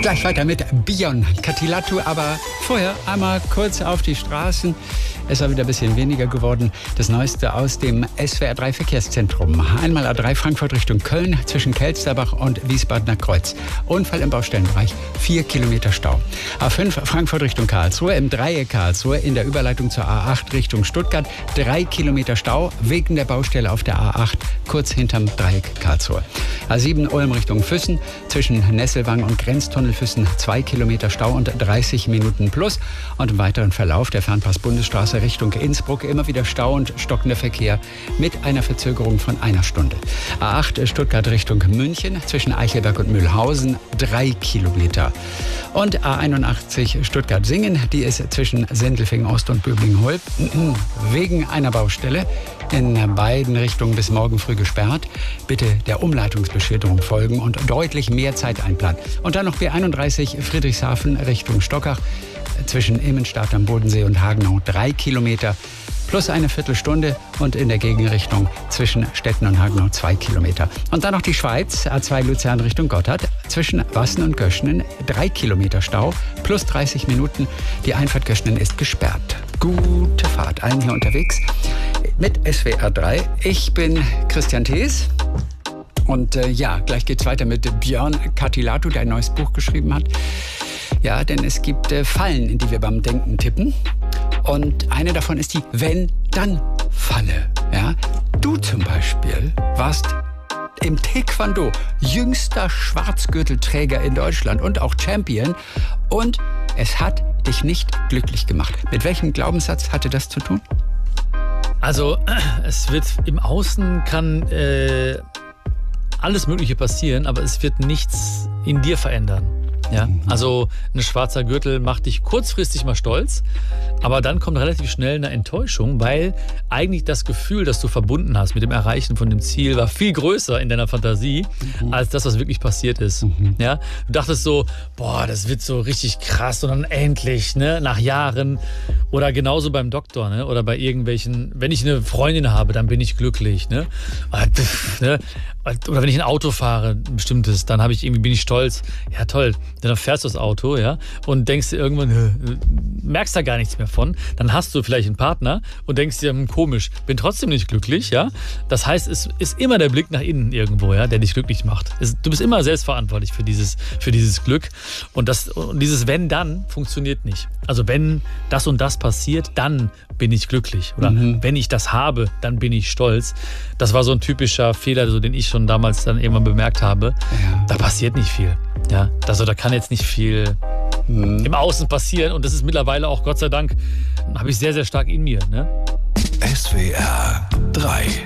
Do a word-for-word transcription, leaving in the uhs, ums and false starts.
Gleich weiter mit Bion Katilatu, aber vorher einmal kurz auf die Straßen. Es war wieder ein bisschen weniger geworden. Das Neueste aus dem S W R drei Verkehrszentrum. Einmal A drei Frankfurt Richtung Köln zwischen Kelsterbach und Wiesbadener Kreuz. Unfall im Baustellenbereich, vier Kilometer Stau. A fünf Frankfurt Richtung Karlsruhe, im Dreieck Karlsruhe in der Überleitung zur A acht Richtung Stuttgart. Drei Kilometer Stau wegen der Baustelle auf der A acht, kurz hinterm Dreieck Karlsruhe. A sieben Ulm Richtung Füssen zwischen Nesselwang und Grenztunnel Füssen, zwei Kilometer Stau und dreißig Minuten plus. Und im weiteren Verlauf der Fernpass-Bundesstraße Richtung Innsbruck immer wieder Stau und stockender Verkehr mit einer Verzögerung von einer Stunde. A acht Stuttgart Richtung München zwischen Eichelberg und Mühlhausen, drei Kilometer. Und A einundachtzig Stuttgart-Singen, die ist zwischen Sendelfingen Ost und Böblingen-Holb wegen einer Baustelle in beiden Richtungen bis morgen früh gesperrt. Bitte der Umleitungsbeschilderung folgen und deutlich mehr Zeit einplanen. Und dann noch B einunddreißig Friedrichshafen Richtung Stockach zwischen Immenstadt am Bodensee und Hagenau, drei Kilometer plus eine Viertelstunde und in der Gegenrichtung zwischen Stetten und Hagenau zwei Kilometer. Und dann noch die Schweiz, A zwei Luzern Richtung Gotthard, zwischen Wassen und Göschenen, drei Kilometer Stau plus dreißig Minuten. Die Einfahrt Göschenen ist gesperrt. Gute Fahrt, allen hier unterwegs mit S W R drei. Ich bin Christian Thees. Und äh, ja, gleich geht's weiter mit Björn Katilatu, der ein neues Buch geschrieben hat. Ja, denn es gibt äh, Fallen, in die wir beim Denken tippen. Und eine davon ist die Wenn-Dann-Falle. Ja? Du zum Beispiel warst im Taekwondo jüngster Schwarzgürtelträger in Deutschland und auch Champion. Und es hat dich nicht glücklich gemacht. Mit welchem Glaubenssatz hatte das zu tun? Also, es wird im Außen kann äh, alles Mögliche passieren, aber es wird nichts in dir verändern. Ja, also ein schwarzer Gürtel macht dich kurzfristig mal stolz, aber dann kommt relativ schnell eine Enttäuschung, weil eigentlich das Gefühl, das du verbunden hast mit dem Erreichen von dem Ziel, war viel größer in deiner Fantasie, mhm. als das, was wirklich passiert ist. Mhm. Ja, du dachtest so, boah, das wird so richtig krass und dann endlich, ne, nach Jahren. Oder genauso beim Doktor, ne, oder bei irgendwelchen, wenn ich eine Freundin habe, dann bin ich glücklich, ne. Oder wenn ich ein Auto fahre, ein bestimmtes, dann habe ich irgendwie, bin ich stolz. Ja, toll. Dann fährst du das Auto, ja, und denkst dir irgendwann, merkst da gar nichts mehr von. Dann hast du vielleicht einen Partner und denkst dir, hm, komisch, bin trotzdem nicht glücklich, ja. Das heißt, es ist immer der Blick nach innen irgendwo, ja, der dich glücklich macht. Es, du bist immer selbstverantwortlich für dieses, für dieses Glück. Und, das, und dieses Wenn-Dann funktioniert nicht. Also wenn das und das passiert, dann bin ich glücklich. Oder mhm. wenn ich das habe, dann bin ich stolz. Das war so ein typischer Fehler, so, den ich schon damals dann irgendwann bemerkt habe. Ja. Da passiert nicht viel. Ja, also da kann jetzt nicht viel mhm. im Außen passieren. Und das ist mittlerweile auch, Gott sei Dank, habe ich sehr, sehr stark in mir. Ne? S W R drei